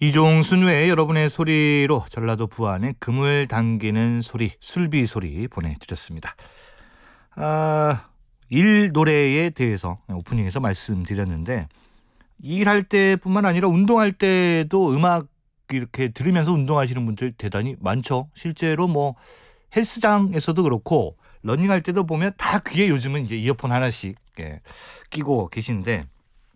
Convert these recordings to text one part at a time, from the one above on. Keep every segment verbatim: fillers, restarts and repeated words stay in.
이종순 외에 여러분의 소리로 전라도 부안의 금을 당기는 소리, 술비 소리 보내드렸습니다. 아, 일 노래에 대해서 오프닝에서 말씀드렸는데, 일할 때뿐만 아니라 운동할 때도 음악 이렇게 들으면서 운동하시는 분들 대단히 많죠. 실제로 뭐 헬스장에서도 그렇고 러닝할 때도 보면 다 귀에 요즘은 이제 이어폰 하나씩 예, 끼고 계신데,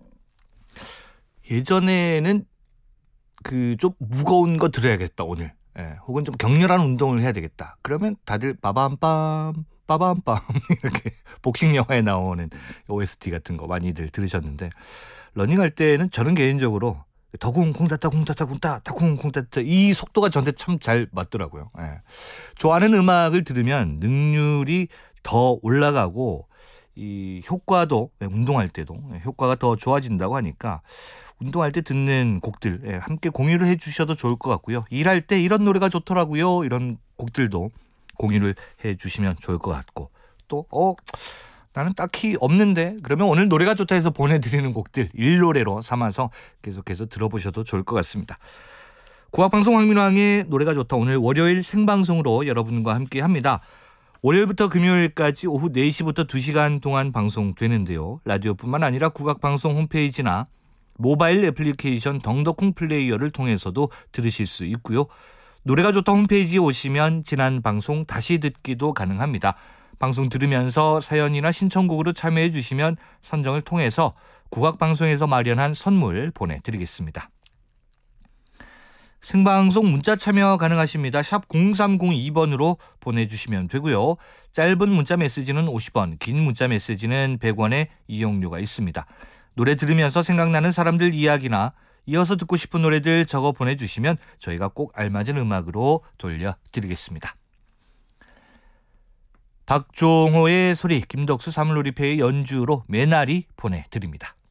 예전에는 그 좀 무거운 거 들어야겠다 오늘, 예, 혹은 좀 격렬한 운동을 해야 되겠다 그러면 다들 빠밤빰 빠밤빰 이렇게 복싱 영화에 나오는 오에스티 같은 거 많이들 들으셨는데, 러닝할 때는 저는 개인적으로 더쿵 쿵따따 쿵따따 쿵따따 쿵 쿵따따 이 속도가 저한테 참 잘 맞더라고요. 예. 좋아하는 음악을 들으면 능률이 더 올라가고 이 효과도, 운동할 때도 효과가 더 좋아진다고 하니까 운동할 때 듣는 곡들, 예, 함께 공유를 해주셔도 좋을 것 같고요. 일할 때 이런 노래가 좋더라고요, 이런 곡들도 공유를 해주시면 좋을 것 같고, 또 어 나는 딱히 없는데 그러면 오늘 노래가 좋다 해서 보내드리는 곡들 일노래로 삼아서 계속해서 들어보셔도 좋을 것 같습니다. 국악방송 황민왕의 노래가 좋다, 오늘 월요일 생방송으로 여러분과 함께합니다. 월요일부터 금요일까지 오후 네 시부터 두 시간 동안 방송되는데요. 라디오뿐만 아니라 국악방송 홈페이지나 모바일 애플리케이션 덩더쿵 플레이어를 통해서도 들으실 수 있고요. 노래가 좋다 홈페이지에 오시면 지난 방송 다시 듣기도 가능합니다. 방송 들으면서 사연이나 신청곡으로 참여해 주시면 선정을 통해서 국악방송에서 마련한 선물 보내드리겠습니다. 생방송 문자 참여 가능하십니다. 샵 공삼공이 번으로 보내주시면 되고요. 짧은 문자 메시지는 오십 원, 긴 문자 메시지는 백 원의 이용료가 있습니다. 노래 들으면서 생각나는 사람들 이야기나 이어서 듣고 싶은 노래들 적어 보내주시면 저희가 꼭 알맞은 음악으로 돌려드리겠습니다. 박종호의 소리, 김덕수 사물놀이패의 연주로 매날이 보내드립니다.